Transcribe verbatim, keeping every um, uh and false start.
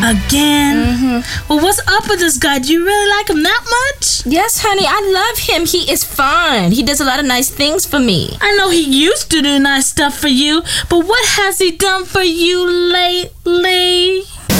Again? Mm-hmm. Well, what's up with this guy? Do you really like him that much? Yes, honey, I love him. He is fine. He does a lot of nice things for me. I know he used to do nice stuff for you, but what has he done for you lately?